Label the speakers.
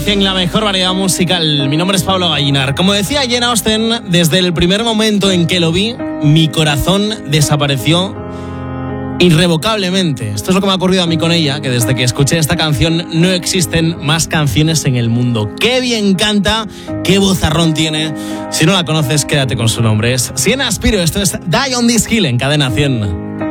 Speaker 1: 100%, la mejor variedad musical. Mi nombre es Pablo Gallinar. Como decía Jane Austen, desde el primer momento en que lo vi, mi corazón desapareció irrevocablemente. Esto es lo que me ha ocurrido a mí con ella, que desde que escuché esta canción no existen más canciones en el mundo. ¡Qué bien canta! ¡Qué vozarrón tiene! Si no la conoces, quédate con su nombre. Es Sienna Spiro. Esto es Die on This Hill en Cadena 100.